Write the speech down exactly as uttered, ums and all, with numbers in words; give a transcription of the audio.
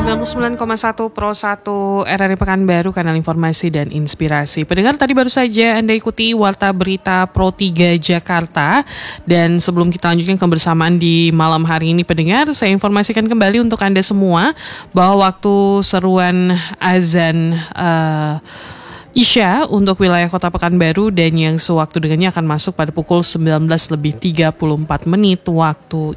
sembilan puluh sembilan koma satu Pro satu R R I Pekanbaru, kanal informasi dan inspirasi. Pendengar, tadi baru saja Anda ikuti Warta Berita Pro tiga Jakarta. Dan sebelum kita lanjutkan kebersamaan di malam hari ini, pendengar, saya informasikan kembali untuk Anda semua bahwa waktu seruan azan uh, Isya untuk wilayah Kota Pekanbaru dan yang sewaktu dengannya akan masuk pada pukul sembilan belas lebih tiga puluh empat menit waktu